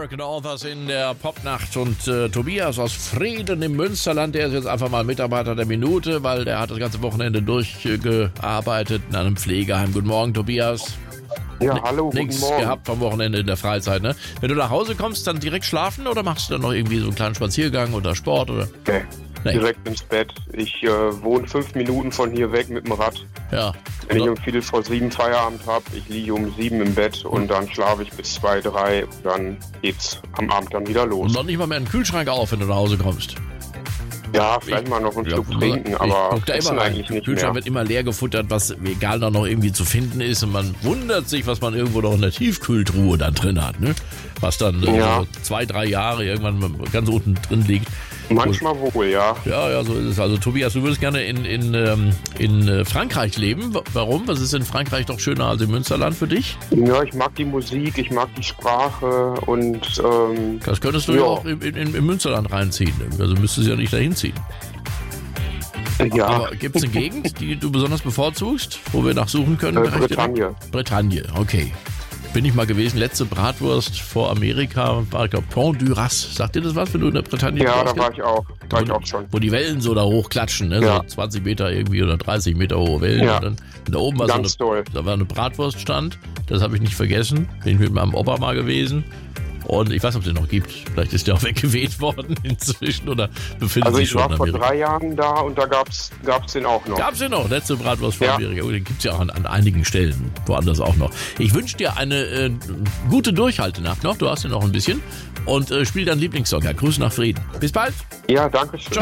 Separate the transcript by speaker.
Speaker 1: American Authors in der Popnacht und Tobias aus Frieden im Münsterland, der ist jetzt einfach mal Mitarbeiter der Minute, weil der hat das ganze Wochenende durchgearbeitet in einem Pflegeheim. Guten Morgen, Tobias.
Speaker 2: Ja, hallo, guten
Speaker 1: Nichts
Speaker 2: Morgen.
Speaker 1: gehabt vom Wochenende in der Freizeit, ne? Wenn du nach Hause kommst, dann direkt schlafen oder machst du dann noch irgendwie so einen kleinen Spaziergang oder Sport oder?
Speaker 2: Nee, direkt ins Bett. Ich wohne 5 Minuten von hier weg mit dem Rad.
Speaker 1: Ja.
Speaker 2: Wenn ich um 6:45 Feierabend habe, ich liege um 7 im Bett und dann schlafe ich bis 2, 3 und dann geht's am Abend dann wieder los.
Speaker 1: Und noch nicht mal mehr einen Kühlschrank auf, wenn du nach Hause kommst.
Speaker 2: Ja, vielleicht mal noch einen Schluck trinken, aber
Speaker 1: guck da immer rein.
Speaker 2: eigentlich
Speaker 1: Der
Speaker 2: nicht
Speaker 1: Kühlschrank
Speaker 2: mehr.
Speaker 1: wird immer leer gefuttert, was egal da noch irgendwie zu finden ist und man wundert sich, was man irgendwo noch in der Tiefkühltruhe dann drin hat, ne? Was dann
Speaker 2: Ja.
Speaker 1: 2, 3 Jahre irgendwann ganz unten drin liegt.
Speaker 2: Manchmal wohl, ja.
Speaker 1: Ja, so ist es. Also Tobias, du würdest gerne in Frankreich leben. Warum? Was ist in Frankreich doch schöner als im Münsterland für dich?
Speaker 2: Ja, ich mag die Musik, ich mag die Sprache und
Speaker 1: Das könntest du ja auch im Münsterland reinziehen. Also müsstest du ja nicht dahin ziehen.
Speaker 2: ja,
Speaker 1: Aber gibt es eine Gegend, die du besonders bevorzugst, wo wir nachsuchen können?
Speaker 2: Bretagne.
Speaker 1: Bretagne, okay. Bin ich mal gewesen. Letzte Bratwurst vor Amerika war, ich glaube, Pont du Ras. Sagt dir das was, wenn du in der Bretagne
Speaker 2: Ja,
Speaker 1: warst?
Speaker 2: da war ich auch. War ich auch schon.
Speaker 1: Wo die Wellen so da hochklatschen, ne?
Speaker 2: Ja.
Speaker 1: So 20 Meter irgendwie oder 30 Meter hohe Wellen.
Speaker 2: Ja.
Speaker 1: Und dann da oben war
Speaker 2: Ganz toll.
Speaker 1: Da war eine Bratwurststand. Das habe ich nicht vergessen. Bin ich mit meinem Opa mal gewesen. Und ich weiß nicht, ob es den noch gibt. Vielleicht ist der auch weggeweht worden inzwischen oder befindet
Speaker 2: Also
Speaker 1: sich
Speaker 2: ich
Speaker 1: schon
Speaker 2: war
Speaker 1: in
Speaker 2: vor
Speaker 1: Amerika.
Speaker 2: 3 Jahren da und da gab's den auch noch.
Speaker 1: Gab's den noch? Letzte Bratwurst von
Speaker 2: Ja.
Speaker 1: Amerika. Oh, den gibt's ja auch an einigen Stellen. Woanders auch noch. Ich wünsche dir eine gute Durchhaltenacht noch. Du hast ja noch ein bisschen. Und spiel deinen Lieblingssong. Ja, Grüße nach Frieden. Bis bald.
Speaker 2: Ja, danke schön.
Speaker 1: Ciao.